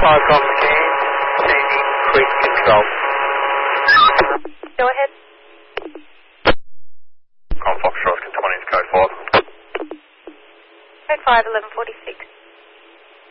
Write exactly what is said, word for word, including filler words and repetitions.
five on scan, sending quick control. Go ahead. Com Foxtrot, Contaminants Code five. Code five, eleven forty-six.